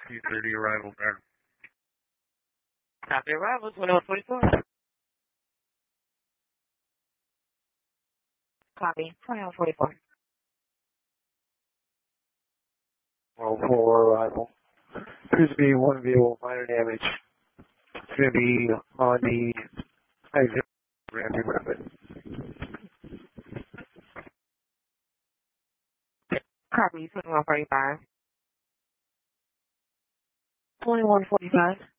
2:30 arrival there. Copy arrival, 2144. Copy, 2144. Well, for arrival. Appears to be one vehicle, minor damage. It's going to be on the exit Ramsey Rapid. Copy, 2145. 2145.